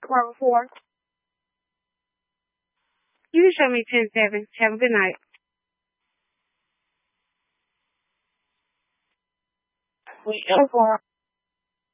Clover 4. You can show me 10-7. Have a good night. Wait, 4.